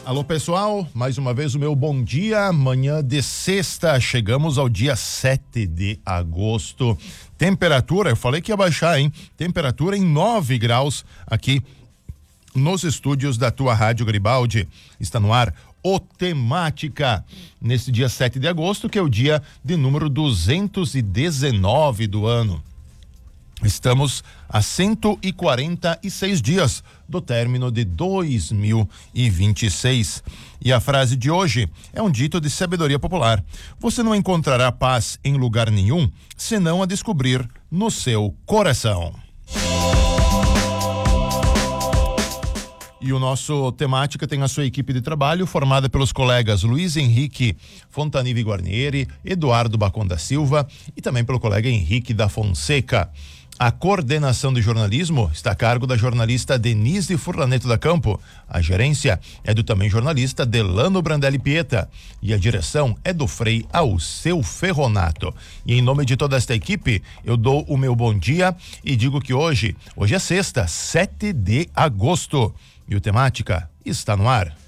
Alô pessoal, mais uma vez o meu bom dia, manhã de sexta, chegamos ao dia 7 de agosto, temperatura, eu falei que ia baixar, hein? Temperatura em 9 graus aqui nos estúdios da tua Rádio Garibaldi. Está no ar o Temática, nesse dia 7 de agosto, que é o dia de número 219 do ano. Estamos a 146 dias do término de 2026. E a frase de hoje é um dito de sabedoria popular. Você não encontrará paz em lugar nenhum, senão a descobrir no seu coração. E o nosso Temática tem a sua equipe de trabalho formada pelos colegas Luiz Henrique Fontanive Guarnieri, Eduardo Bacon da Silva e também pelo colega Henrique da Fonseca. A coordenação de jornalismo está a cargo da jornalista Denise Furlaneto da Campo. A gerência é do também jornalista Delano Brandelli Pieta. E a direção é do Frei Alceu Ferronato. E em nome de toda esta equipe, eu dou o meu bom dia e digo que hoje é sexta, 7 de agosto. E o Temática está no ar.